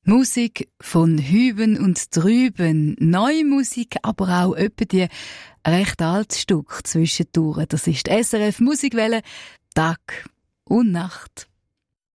Musik von Hüben und Drüben, neue Musik, aber auch etwa die recht altes Stück zwischendurch. Das ist die SRF Musikwelle, Tag und Nacht.